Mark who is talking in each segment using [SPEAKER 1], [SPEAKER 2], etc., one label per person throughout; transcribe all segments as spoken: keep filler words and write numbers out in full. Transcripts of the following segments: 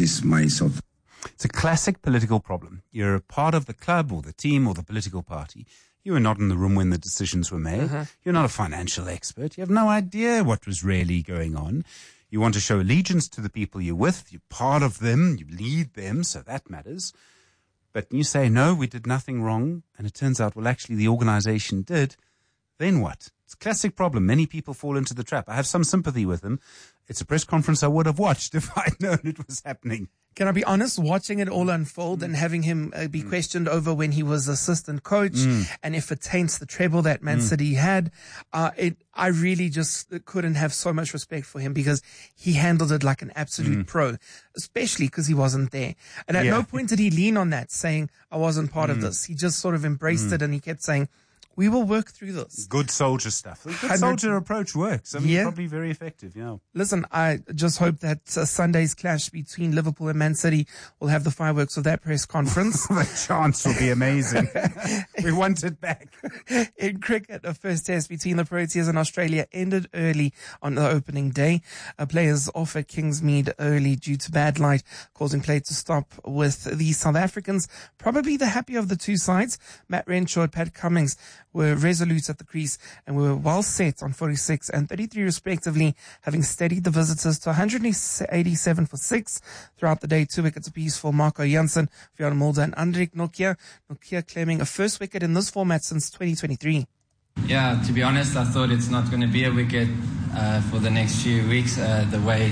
[SPEAKER 1] is myself.
[SPEAKER 2] It's a classic political problem. You're a part of the club or the team or the political party. You were not in the room when the decisions were made. Uh-huh. You're not a financial expert. You have no idea what was really going on. You want to show allegiance to the people you're with. You're part of them. You lead them, so that matters. But you say, no, we did nothing wrong, and it turns out, well, actually, the organization did. Then what? It's a classic problem. Many people fall into the trap. I have some sympathy with them. It's a press conference I would have watched if I'd known it was happening.
[SPEAKER 3] Can I be honest? Watching it all unfold mm. and having him uh, be mm. questioned over when he was assistant coach mm. and if it taints the treble that Man mm. City had, uh, it, I really just couldn't have so much respect for him because he handled it like an absolute mm. pro, especially because he wasn't there. And at yeah. no point did he lean on that saying, I wasn't part mm. of this. He just sort of embraced mm. it and he kept saying, we will work through this.
[SPEAKER 2] Good soldier stuff. The good soldier approach works. I mean, yeah. probably very effective, yeah.
[SPEAKER 3] Listen, I just hope that uh, Sunday's clash between Liverpool and Man City will have the fireworks of that press conference.
[SPEAKER 2] The chance will be amazing. We want it back.
[SPEAKER 3] In cricket, the first test between the Proteas and Australia ended early on the opening day. Uh, players off at Kingsmead early due to bad light, causing play to stop with the South Africans. Probably the happier of the two sides. Matt Renshaw and Pat Cummins were resolute at the crease and were well set on forty-six and thirty-three respectively, having steadied the visitors to one hundred eighty-seven for six throughout the day. Two wickets apiece for Marco Jansen, Fionn Mulder and Andrik Nokia. Nokia claiming a first wicket in this format since twenty twenty-three.
[SPEAKER 4] Yeah, to be honest, I thought it's not going to be a wicket uh, for the next few weeks. Uh, the way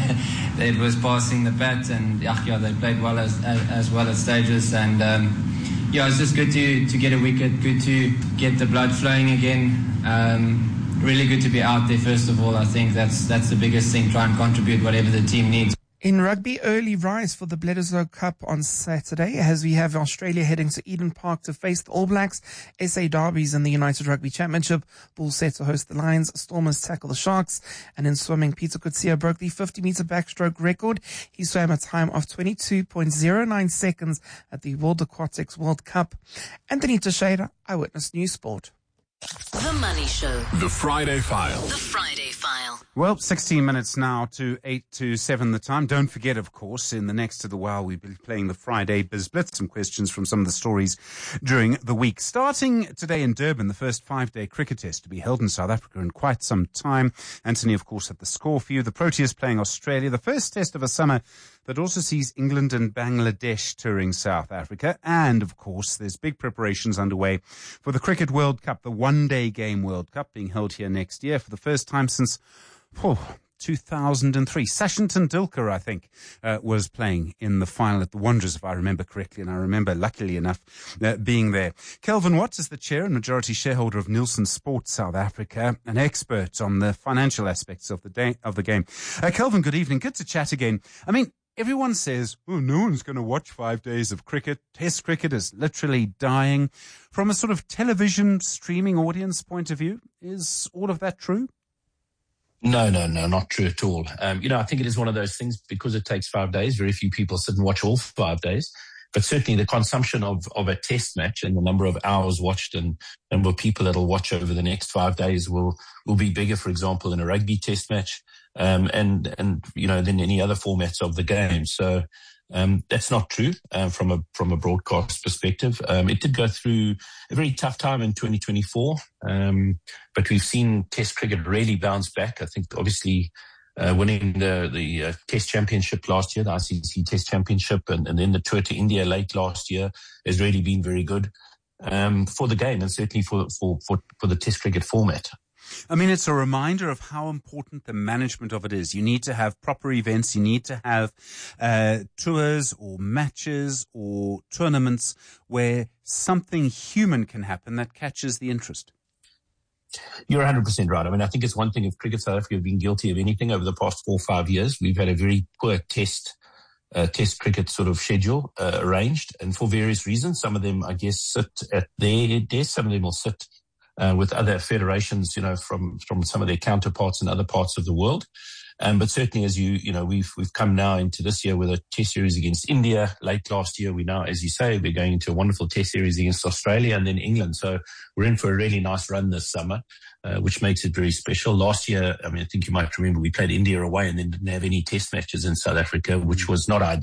[SPEAKER 4] it was passing the bat, and yeah, they played well as as, as well at stages, and um, yeah, it's just good to to get a wicket, good to get the blood flowing again. Um, really good to be out there. First of all, I think that's that's the biggest thing. Try and contribute whatever the team needs.
[SPEAKER 3] In rugby, early rise for the Bledisloe Cup on Saturday as we have Australia heading to Eden Park to face the All Blacks. S A Derbies in the United Rugby Championship. Bulls set to host the Lions. Stormers tackle the Sharks. And in swimming, Peter Coetzee broke the fifty-meter backstroke record. He swam a time of twenty-two point zero nine seconds at the World Aquatics World Cup. Anthony Teixeira, Eyewitness News Sport.
[SPEAKER 5] The Money Show.
[SPEAKER 6] The Friday File.
[SPEAKER 5] The Friday File.
[SPEAKER 2] Well, sixteen minutes now to eight to seven the time. Don't forget, of course, in the next to the while, we'll be playing the Friday Biz Blitz. Some questions from some of the stories during the week. Starting today in Durban, the first five-day cricket test to be held in South Africa in quite some time. Anthony, of course, had the score for you. The Proteas playing Australia. The first test of a summer that also sees England and Bangladesh touring South Africa. And, of course, there's big preparations underway for the Cricket World Cup, the one-day game World Cup being held here next year for the first time since oh, two thousand three. Sachin Tendulkar, I think, uh, was playing in the final at the Wanderers, if I remember correctly, and I remember, luckily enough, uh, being there. Kelvin Watts is the chair and majority shareholder of Nielsen Sports South Africa, an expert on the financial aspects of the day, of the game. Uh, Kelvin, good evening. Good to chat again. I mean, everyone says, oh, no one's going to watch five days of cricket. Test cricket is literally dying. From a sort of television streaming audience point of view, is all of that true?
[SPEAKER 7] No, no, no, not true at all. Um, you know, I think it is one of those things because it takes five days. Very few people sit and watch all five days. But certainly the consumption of, of a test match and the number of hours watched and number of people that will watch over the next five days will, will be bigger, for example, in a rugby test match. Um, and, and, you know, than any other formats of the game. So, um, that's not true, um, from a, from a broadcast perspective. Um, it did go through a very tough time in twenty twenty-four. Um, but we've seen test cricket really bounce back. I think obviously, uh, winning the, the uh, test championship last year, the I C C test championship, and, and then the tour to India late last year has really been very good, um, for the game and certainly for, for, for, for the test cricket format.
[SPEAKER 2] I mean, it's a reminder of how important the management of it is. You need to have proper events. You need to have uh, tours or matches or tournaments where something human can happen that catches the interest.
[SPEAKER 7] You're one hundred percent right. I mean, I think it's one thing if Cricket South Africa have been guilty of anything over the past four or five years. We've had a very poor test uh, test cricket sort of schedule uh, arranged, and for various reasons. Some of them, I guess, sit at their desk. Some of them will sit Uh, with other federations, you know, from, from some of their counterparts in other parts of the world. Um, but certainly as you, you know, we've, we've come now into this year with a test series against India. Late last year, we now, as you say, we're going into a wonderful test series against Australia and then England. So we're in for a really nice run this summer, uh, which makes it very special. Last year, I mean, I think you might remember we played India away and then didn't have any test matches in South Africa, which was not ideal.